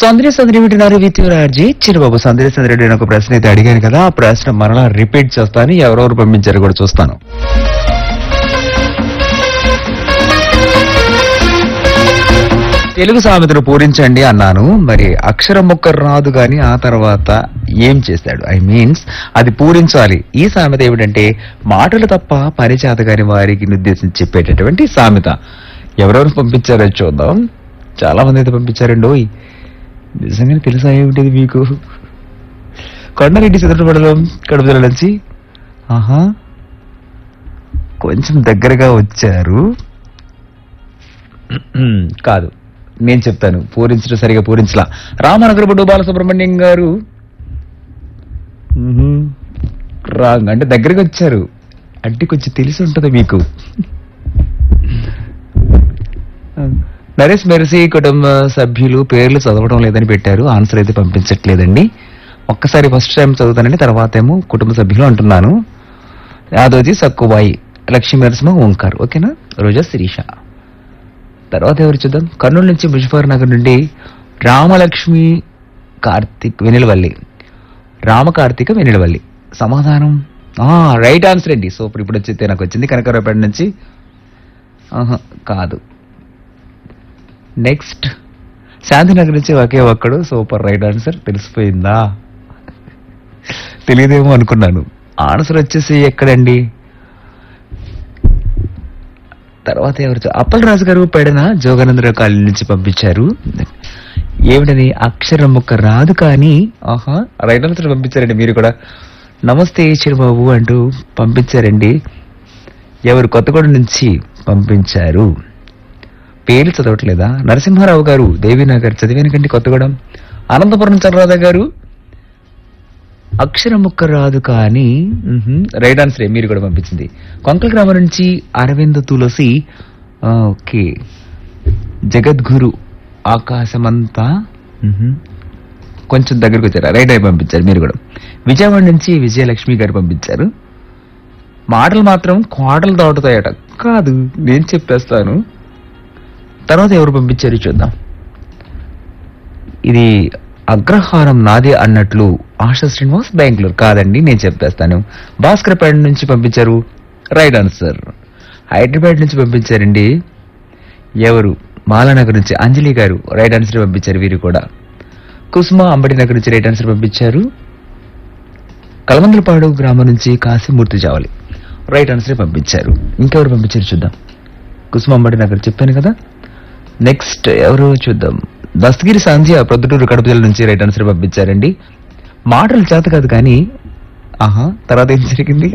సౌందర్య సందడి వింటున్నారు విత్యురార్జీ చిరుబాబు. సౌందర్య సందడి నేను ఒక ప్రశ్న అయితే అడిగాను కదా, ఆ ప్రశ్న మరలా రిపీట్ చేస్తాను, ఎవరెవరు పంపించారు కూడా చూస్తాను. తెలుగు సామెతను పూరించండి అన్నాను, మరి అక్షరం ముక్క రాదు గాని ఆ తర్వాత ఏం చేశాడు, ఐ మీన్స్ అది పూరించాలి. ఈ సామెత ఏమిటంటే మాటలు తప్ప పని చేత గాని వారికి నిర్దేశించి చెప్పేటటువంటి సామెత. ఎవరెవరు పంపించారో చూద్దాం. చాలా మంది అయితే పంపించారండి. నిజంగానే తెలుసా ఏమిటిది మీకు? కొండారెడ్డి సిద్ధపడడం కడుపు జిల్లా నుంచి. ఆహా, కొంచెం దగ్గరగా వచ్చారు. కాదు, నేను చెప్తాను. పూరించడం సరిగా పూరించలా. రామనగరపుడు బాలసుబ్రహ్మణ్యం గారు రాంగ్, అంటే దగ్గరగా వచ్చారు అంటే కొంచెం తెలిసి ఉంటుంది మీకు. నరేష్ మెర్సీ కుటుంబ సభ్యులు పేర్లు చదవడం లేదని పెట్టారు, ఆన్సర్ అయితే పంపించట్లేదండి. ఒక్కసారి ఫస్ట్ టైం చదువుతానండి, తర్వాత ఏమో కుటుంబ సభ్యులు అంటున్నాను. యాదోజీ సక్కుబాయి, లక్ష్మీ నరసింహ, ఓంకార్. ఓకేనా? రోజా శిరీష. తర్వాత ఎవరు చూద్దాం. కర్నూలు నుంచి ముజఫర్ నగర్ నుండి రామలక్ష్మి కార్తిక్ వెనిలవల్లి, రామకార్తిక వెనిలవల్లి. సమాధానం రైట్ ఆన్సర్ అండి. సూపర్. ఇప్పుడు వచ్చితే నాకు వచ్చింది. కనకరావుపేట నుంచి. కాదు. నెక్స్ట్ శాంతినగర్ నుంచి ఒకే ఒక్కడు. Super, right answer. తెలిసిపోయిందా? తెలియదేమో అనుకున్నాను. ఆన్సర్ వచ్చేసి ఎక్కడండి? తర్వాత ఎవరు? అప్పలరాజు గారు పెడన జోగానందరావు కాలనీ నుంచి పంపించారు. ఏమిటని? అక్షరం ముక్క రాదు కానీ. రైట్ ఆన్సర్ పంపించారండి మీరు కూడా. నమస్తే చిరుబాబు అంటూ పంపించారండి. ఎవరు? కొత్తగూడ నుంచి పంపించారు. పేర్లు చదవట్లేదా? నరసింహారావు గారు దేవీనగర్ చదివేనకండి, కొత్తగూడెం. అనంతపురం చంద్రరాధ గారు అక్షరం ముక్క రాదు కానీ. రైట్ ఆన్సరే మీరు కూడా పంపించింది. కొంకల గ్రామం నుంచి అరవింద్ తులసి. ఓకే. జగద్గురు ఆకాశమంతా. కొంచెం దగ్గరకు వచ్చారా? రైట్ అయి పంపించారు మీరు కూడా. విజయవాడ నుంచి విజయలక్ష్మి గారు పంపించారు. మాటలు మాత్రం కోటలు దాటుతాయట. కాదు, నేను చెప్పేస్తాను. తర్వాత ఎవరు పంపించారు చూద్దాం. ఇది అగ్రహారం నాది అన్నట్లు ఆశా శ్రీనివాస్ బెంగళూరు. కాదండి, నేను చెప్పేస్తాను. భాస్కర్పేట నుంచి పంపించారు. Right answer. హైదరాబాద్ నుంచి పంపించారండి. ఎవరు? మాలానగర్ నుంచి అంజలి గారు రైట్ ఆన్సర్ పంపించారు వీరు కూడా. కుసుమ అంబటి నగర్ నుంచి రైట్ ఆన్సర్ పంపించారు. కలమందలపాడు గ్రామం నుంచి కాశీమూర్తి జావలి రైట్ ఆన్సర్ పంపించారు. ఇంకెవరు పంపించారు చూద్దాం. కుసుమ అంబటి నగర్ చెప్పాను కదా. నెక్స్ట్ ఎవరు చూద్దాం. దస్తగిరి సంధ్య ప్రొద్దుటూరు కడప జిల్లా నుంచి రైట్ ఆన్సర్ పంపించారండి. మాటలు చేత కాదు కానీ. తర్వాత ఏం జరిగింది?